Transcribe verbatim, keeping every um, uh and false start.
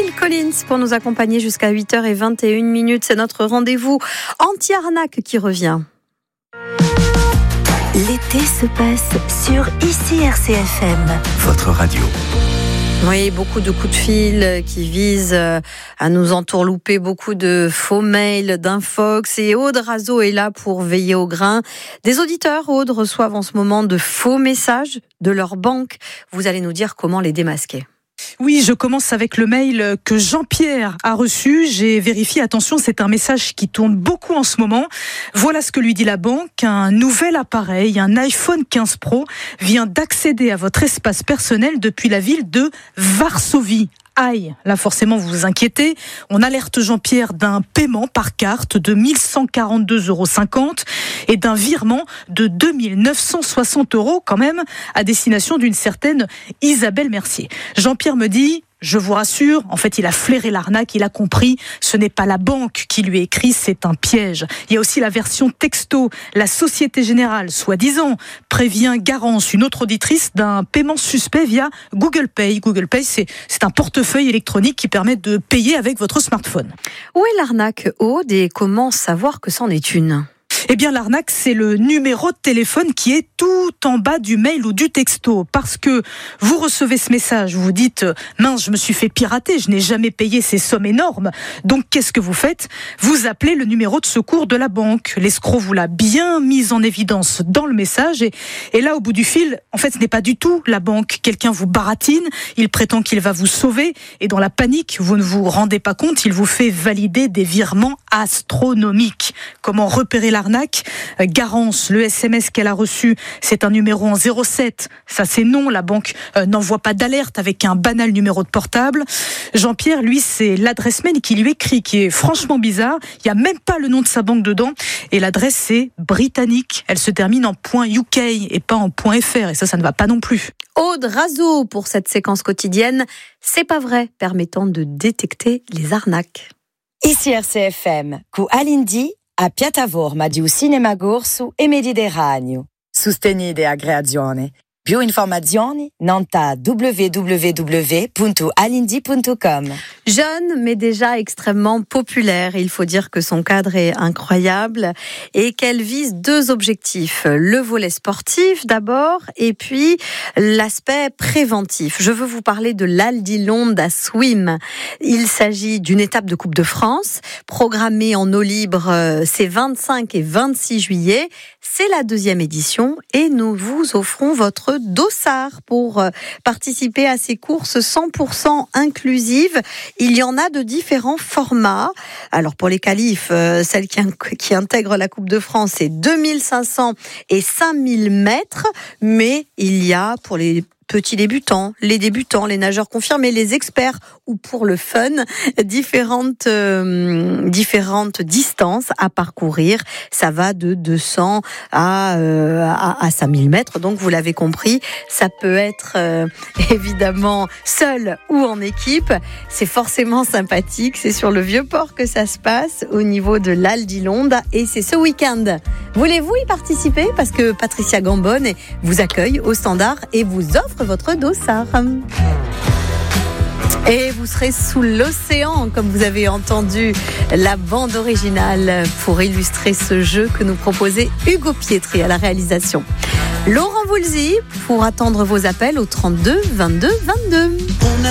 Phil Collins pour nous accompagner jusqu'à huit heures vingt et une minutes. C'est notre rendez-vous anti-arnaque qui revient. L'été se passe sur I C R C F M. Votre radio. Oui, beaucoup de coups de fil qui visent à nous entourlouper, beaucoup de faux mails d'infox. Et Aude Razo est là pour veiller au grain. Des auditeurs, Aude, reçoivent en ce moment de faux messages de leur banque. Vous allez nous dire comment les démasquer. Oui, je commence avec le mail que Jean-Pierre a reçu. J'ai vérifié, attention, c'est un message qui tourne beaucoup en ce moment. Voilà ce que lui dit la banque. Un nouvel appareil, un iPhone quinze Pro, vient d'accéder à votre espace personnel depuis la ville de Varsovie. Aïe, là forcément vous vous inquiétez. On alerte Jean-Pierre d'un paiement par carte de mille cent quarante-deux euros cinquante et d'un virement de deux mille neuf cent soixante euros quand même à destination d'une certaine Isabelle Mercier. Jean-Pierre me dit... Je vous rassure, en fait, il a flairé l'arnaque, il a compris, ce n'est pas la banque qui lui écrit, c'est un piège. Il y a aussi la version texto. La Société Générale, soi-disant, prévient Garance, une autre auditrice, d'un paiement suspect via Google Pay. Google Pay, c'est, c'est un portefeuille électronique qui permet de payer avec votre smartphone. Où est l'arnaque, Aude, et comment savoir que c'en est une ? Eh bien, l'arnaque, c'est le numéro de téléphone qui est tout en bas du mail ou du texto. Parce que vous recevez ce message, vous vous dites « Mince, je me suis fait pirater, je n'ai jamais payé ces sommes énormes. » Donc, qu'est-ce que vous faites ? Vous appelez le numéro de secours de la banque. L'escroc vous l'a bien mis en évidence dans le message. Et, et là, au bout du fil, en fait, ce n'est pas du tout la banque. Quelqu'un vous baratine, il prétend qu'il va vous sauver. Et dans la panique, vous ne vous rendez pas compte, il vous fait valider des virements astronomiques. Comment repérer l'arnaque ? Garance, le S M S qu'elle a reçu, c'est un numéro en zéro sept. Ça, c'est non, la banque euh, n'envoie pas d'alerte avec un banal numéro de portable. Jean-Pierre, lui, c'est l'adresse mail qui lui écrit, qui est franchement bizarre. Il n'y a même pas le nom de sa banque dedans. Et l'adresse, c'est britannique. Elle se termine en .uk et pas en .fr. Et ça, ça ne va pas non plus. Aude Razo pour cette séquence quotidienne. C'est pas vrai, permettant de détecter les arnaques. I C R C F M, cu Alindi, a piattaforma di un cinema corso e Mediterraneo. Sostenite a creazione. Più informazioni nanta w w w punto alindi punto com. Jeune, mais déjà extrêmement populaire. Il faut dire que son cadre est incroyable et qu'elle vise deux objectifs. Le volet sportif d'abord et puis l'aspect préventif. Je veux vous parler de l'Aldilonda Swim. Il s'agit d'une étape de Coupe de France programmée en eau libre ces vingt-cinq et vingt-six juillet. C'est la deuxième édition et nous vous offrons votre dossard pour participer à ces courses cent pour cent inclusives. Il y en a de différents formats. Alors pour les qualifs, euh, celle qui, qui intègre la Coupe de France, c'est deux mille cinq cents et cinq mille mètres. Mais il y a pour les petits débutants, les débutants, les nageurs confirmés, les experts ou pour le fun, différentes, euh, différentes distances à parcourir. Ça va de deux cents à, euh, à, à cinq mille mètres. Donc vous l'avez compris, ça peut être euh, évidemment seul ou en équipe. C'est forcément sympathique. C'est sur le Vieux-Port que ça se passe au niveau de l'Aldilonda et c'est ce week-end. Voulez-vous y participer ? Parce que Patricia Gambonne vous accueille au standard et vous offre votre dossard. Et vous serez sous l'océan, comme vous avez entendu la bande originale pour illustrer ce jeu que nous proposait Hugo Pietri à la réalisation. Laurent Voulzy pour attendre vos appels au trente-deux vingt-deux vingt-deux.